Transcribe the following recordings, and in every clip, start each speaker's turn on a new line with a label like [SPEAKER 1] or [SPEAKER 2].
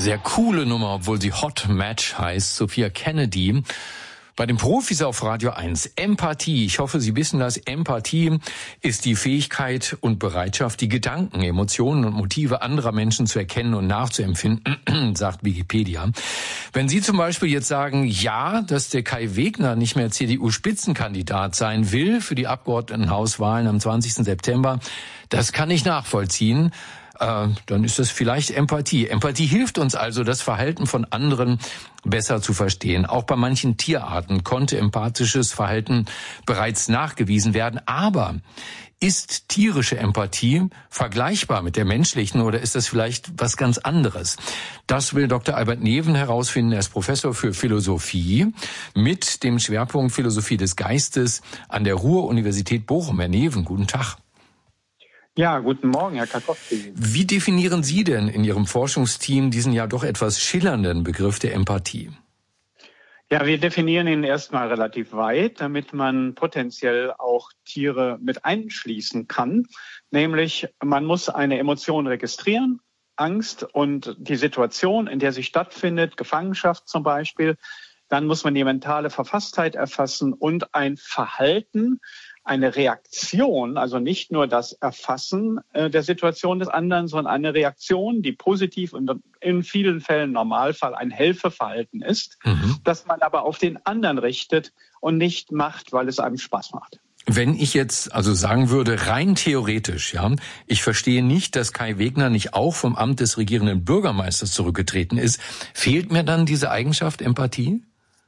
[SPEAKER 1] Sehr coole Nummer, obwohl sie Hot Match heißt. Sophia Kennedy. Bei den Profis auf Radio 1. Empathie. Ich hoffe, Sie wissen das. Empathie ist die Fähigkeit und Bereitschaft, die Gedanken, Emotionen und Motive anderer Menschen zu erkennen und nachzuempfinden, sagt Wikipedia. Wenn Sie zum Beispiel jetzt sagen, ja, dass der Kai Wegner nicht mehr CDU-Spitzenkandidat sein will für die Abgeordnetenhauswahlen am 20. September, das kann ich nachvollziehen. Dann ist das vielleicht Empathie. Empathie hilft uns also, das Verhalten von anderen besser zu verstehen. Auch bei manchen Tierarten konnte empathisches Verhalten bereits nachgewiesen werden. Aber ist tierische Empathie vergleichbar mit der menschlichen oder ist das vielleicht was ganz anderes? Das will Dr. Albert Neven herausfinden. Er ist Professor für Philosophie mit dem Schwerpunkt Philosophie des Geistes an der Ruhr-Universität Bochum. Herr Neven, guten Tag.
[SPEAKER 2] Ja, guten Morgen, Herr Karkowski.
[SPEAKER 1] Wie definieren Sie denn in Ihrem Forschungsteam diesen ja doch etwas schillernden Begriff der Empathie?
[SPEAKER 2] Ja, wir definieren ihn erstmal relativ weit, damit man potenziell auch Tiere mit einschließen kann. Nämlich, man muss eine Emotion registrieren, Angst und die Situation, in der sie stattfindet, Gefangenschaft zum Beispiel. Dann muss man die mentale Verfasstheit erfassen und ein Verhalten, eine Reaktion, also nicht nur das Erfassen der Situation des anderen, sondern eine Reaktion, die positiv und in vielen Fällen Normalfall ein Helferverhalten ist, das man aber auf den anderen richtet und nicht macht, weil es einem Spaß macht.
[SPEAKER 1] Wenn ich jetzt also sagen würde, rein theoretisch, ja, ich verstehe nicht, dass Kai Wegner nicht auch vom Amt des regierenden Bürgermeisters zurückgetreten ist, fehlt mir dann diese Eigenschaft Empathie?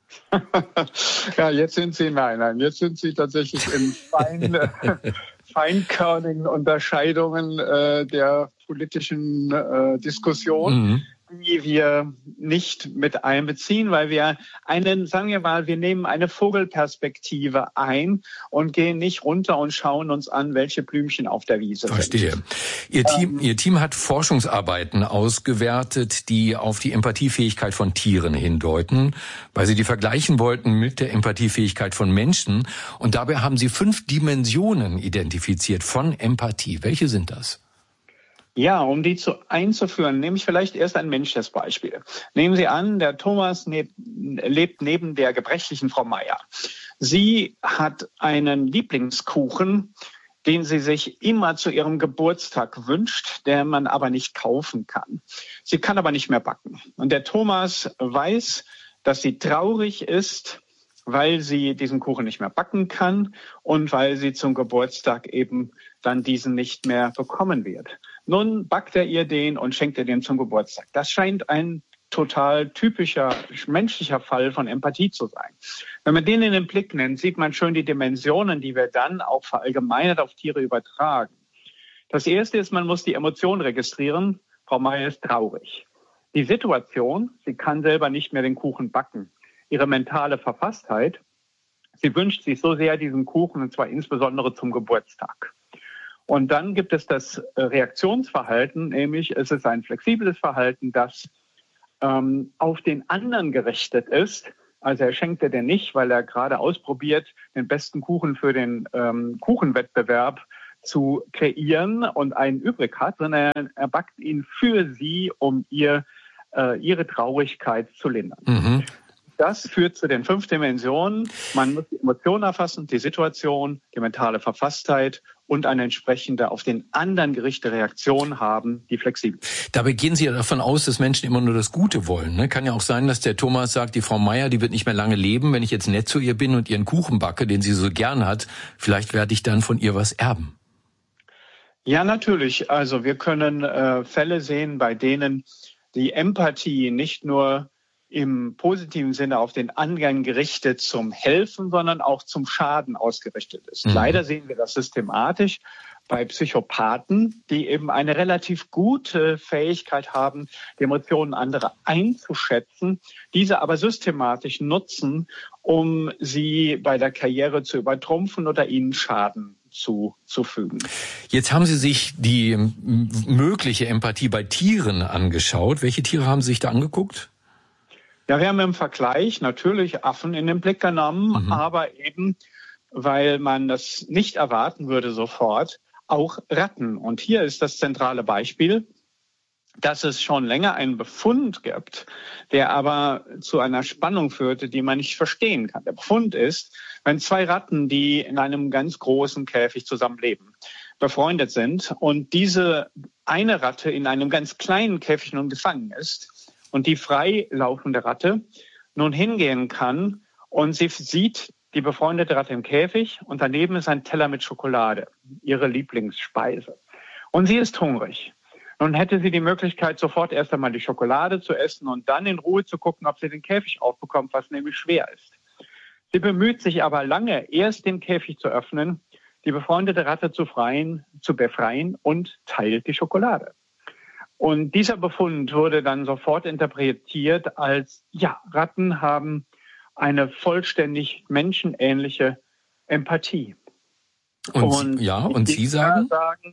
[SPEAKER 2] Ja, jetzt sind Sie jetzt sind Sie tatsächlich in feinkörnigen Unterscheidungen der politischen Diskussion, die wir nicht mit einbeziehen, weil wir wir nehmen eine Vogelperspektive ein und gehen nicht runter und schauen uns an, welche Blümchen auf der Wiese sind.
[SPEAKER 1] Verstehe. Ihr Team hat Forschungsarbeiten ausgewertet, die auf die Empathiefähigkeit von Tieren hindeuten, weil sie die vergleichen wollten mit der Empathiefähigkeit von Menschen. Und dabei haben sie 5 Dimensionen identifiziert von Empathie. Welche sind das?
[SPEAKER 2] Ja, um die einzuführen, nehme ich vielleicht erst ein menschliches Beispiel. Nehmen Sie an, der Thomas lebt neben der gebrechlichen Frau Meier. Sie hat einen Lieblingskuchen, den sie sich immer zu ihrem Geburtstag wünscht, der man aber nicht kaufen kann. Sie kann aber nicht mehr backen. Und der Thomas weiß, dass sie traurig ist, weil sie diesen Kuchen nicht mehr backen kann und weil sie zum Geburtstag eben dann diesen nicht mehr bekommen wird. Nun backt er ihr den und schenkt ihr den zum Geburtstag. Das scheint ein total typischer menschlicher Fall von Empathie zu sein. Wenn man den in den Blick nimmt, sieht man schön die Dimensionen, die wir dann auch verallgemeinert auf Tiere übertragen. Das erste ist, man muss die Emotion registrieren. Frau Meier ist traurig. Die Situation, sie kann selber nicht mehr den Kuchen backen. Ihre mentale Verfasstheit, sie wünscht sich so sehr diesen Kuchen, und zwar insbesondere zum Geburtstag. Und dann gibt es das Reaktionsverhalten, nämlich es ist ein flexibles Verhalten, das auf den anderen gerichtet ist. Also er schenkt dir den nicht, weil er gerade ausprobiert, den besten Kuchen für den Kuchenwettbewerb zu kreieren und einen übrig hat, sondern er backt ihn für sie, um ihre Traurigkeit zu lindern. Das führt zu den 5 Dimensionen. Man muss die Emotionen erfassen, die Situation, die mentale Verfasstheit und eine entsprechende auf den anderen gerichtete Reaktion haben, die flexibel ist.
[SPEAKER 1] Dabei gehen Sie ja davon aus, dass Menschen immer nur das Gute wollen. Ne? Kann ja auch sein, dass der Thomas sagt, die Frau Meier, die wird nicht mehr lange leben. Wenn ich jetzt nett zu ihr bin und ihren Kuchen backe, den sie so gern hat, vielleicht werde ich dann von ihr was erben.
[SPEAKER 2] Ja, natürlich. Also wir können Fälle sehen, bei denen die Empathie nicht nur im positiven Sinne auf den anderen gerichtet zum Helfen, sondern auch zum Schaden ausgerichtet ist. Leider sehen wir das systematisch bei Psychopathen, die eben eine relativ gute Fähigkeit haben, die Emotionen anderer einzuschätzen, diese aber systematisch nutzen, um sie bei der Karriere zu übertrumpfen oder ihnen Schaden zufügen.
[SPEAKER 1] Jetzt haben Sie sich die mögliche Empathie bei Tieren angeschaut. Welche Tiere haben Sie sich da angeguckt?
[SPEAKER 2] Ja, wir haben im Vergleich natürlich Affen in den Blick genommen, aber eben, weil man das nicht erwarten würde sofort, auch Ratten. Und hier ist das zentrale Beispiel. dass es schon länger einen Befund gibt, der aber zu einer Spannung führte, die man nicht verstehen kann. Der Befund ist, wenn zwei Ratten, die in einem ganz großen Käfig zusammenleben, befreundet sind und diese eine Ratte in einem ganz kleinen Käfig nun gefangen ist und die freilaufende Ratte nun hingehen kann und sie sieht die befreundete Ratte im Käfig und daneben ist ein Teller mit Schokolade, ihre Lieblingsspeise. Und sie ist hungrig. Nun hätte sie die Möglichkeit, sofort erst einmal die Schokolade zu essen und dann in Ruhe zu gucken, ob sie den Käfig aufbekommt, was nämlich schwer ist. Sie bemüht sich aber lange, erst den Käfig zu öffnen, die befreundete Ratte zu befreien und teilt die Schokolade. Und dieser Befund wurde dann sofort interpretiert als, ja, Ratten haben eine vollständig menschenähnliche Empathie.
[SPEAKER 1] Und Sie sagen?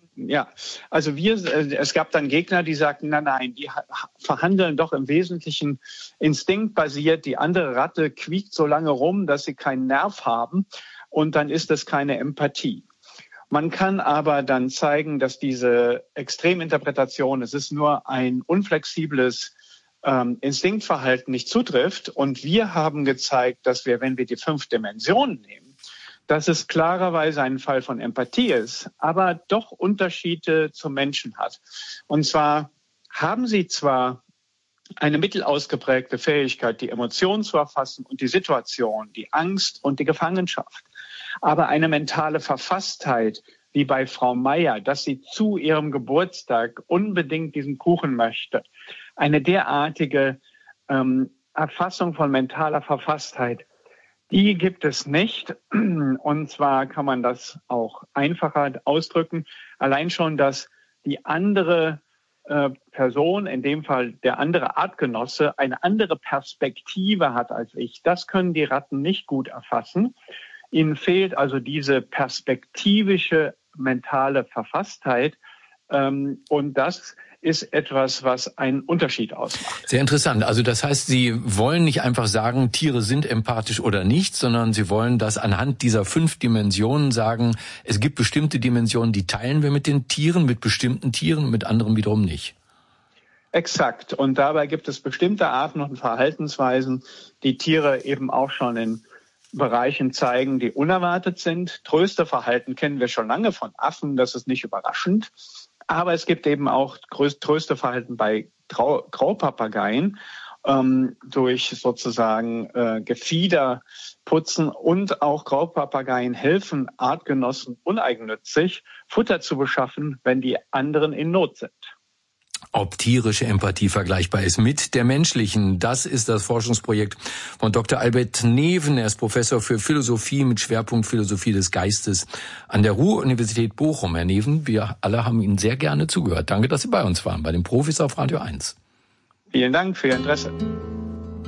[SPEAKER 2] Also es gab dann Gegner, die sagten, nein, die verhandeln doch im Wesentlichen instinktbasiert. Die andere Ratte quiekt so lange rum, dass sie keinen Nerv haben und dann ist das keine Empathie. Man kann aber dann zeigen, dass diese Extreminterpretation, es ist nur ein unflexibles Instinktverhalten, nicht zutrifft. Und wir haben gezeigt, dass wir, wenn wir die 5 Dimensionen nehmen, dass es klarerweise ein Fall von Empathie ist, aber doch Unterschiede zum Menschen hat. Und zwar haben sie zwar eine mittelausgeprägte Fähigkeit, die Emotionen zu erfassen und die Situation, die Angst und die Gefangenschaft, aber eine mentale Verfasstheit, wie bei Frau Meier, dass sie zu ihrem Geburtstag unbedingt diesen Kuchen möchte. Eine derartige Erfassung von mentaler Verfasstheit, die gibt es nicht. Und zwar kann man das auch einfacher ausdrücken. Allein schon, dass die andere Person, in dem Fall der andere Artgenosse, eine andere Perspektive hat als ich. Das können die Ratten nicht gut erfassen. Ihnen fehlt also diese perspektivische mentale Verfasstheit. Und das ist etwas, was einen Unterschied ausmacht.
[SPEAKER 1] Sehr interessant. Also das heißt, Sie wollen nicht einfach sagen, Tiere sind empathisch oder nicht, sondern Sie wollen das anhand dieser 5 Dimensionen sagen, es gibt bestimmte Dimensionen, die teilen wir mit den Tieren, mit bestimmten Tieren, mit anderen wiederum nicht.
[SPEAKER 2] Exakt. Und dabei gibt es bestimmte Arten und Verhaltensweisen, die Tiere eben auch schon in Bereichen zeigen, die unerwartet sind. Trösterverhalten kennen wir schon lange von Affen, das ist nicht überraschend. Aber es gibt eben auch Trösterverhalten bei Graupapageien durch sozusagen Gefieder putzen und auch Graupapageien helfen Artgenossen uneigennützig Futter zu beschaffen, wenn die anderen in Not sind.
[SPEAKER 1] Ob tierische Empathie vergleichbar ist mit der menschlichen, das ist das Forschungsprojekt von Dr. Albert Neven. Er ist Professor für Philosophie mit Schwerpunkt Philosophie des Geistes an der Ruhr-Universität Bochum. Herr Neven, wir alle haben Ihnen sehr gerne zugehört. Danke, dass Sie bei uns waren, bei den Profis auf Radio 1.
[SPEAKER 2] Vielen Dank für Ihr Interesse.